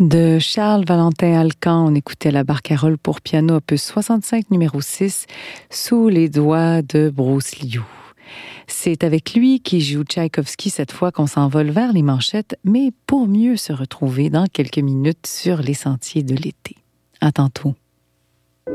De Charles-Valentin Alcan, on écoutait la barcarolle pour piano opus 65 numéro 6 sous les doigts de Bruce Liu. C'est avec lui qui joue Tchaïkovski cette fois qu'on s'envole vers les manchettes, mais pour mieux se retrouver dans quelques minutes sur les sentiers de l'été. À tantôt.